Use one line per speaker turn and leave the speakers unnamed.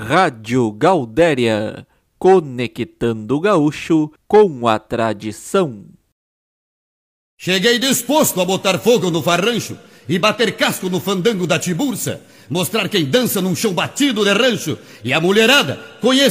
Rádio Gaudéria, conectando o gaúcho com a tradição.
Cheguei disposto a botar fogo no farrancho e bater casco no fandango da Tiburça, mostrar quem dança num chão batido de rancho e a mulherada conhecer